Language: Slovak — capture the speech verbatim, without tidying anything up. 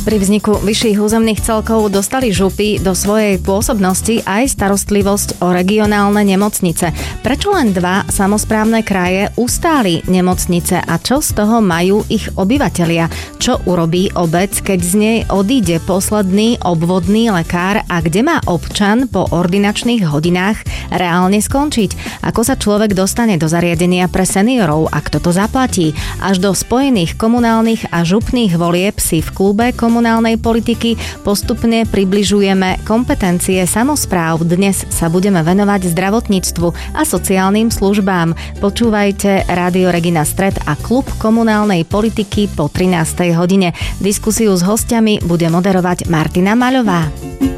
Pri vzniku vyšších územných celkov dostali župy do svojej pôsobnosti aj starostlivosť o regionálne nemocnice. Prečo len dva samosprávne kraje ustáli nemocnice a čo z toho majú ich obyvatelia? Čo urobí obec, keď z nej odíde posledný obvodný lekár a kde má občan po ordinačných hodinách reálne skončiť? Ako sa človek dostane do zariadenia pre seniorov a kto to zaplatí? Až do spojených komunálnych a župných volieb si v klube komunálnej politiky postupne približujeme kompetencie samospráv. Dnes sa budeme venovať zdravotníctvu a sociálnym službám. Počúvajte Rádio Regina Stred a klub komunálnej politiky po trinástej hodine. Diskusiu s hostiami bude moderovať Martina Maľová.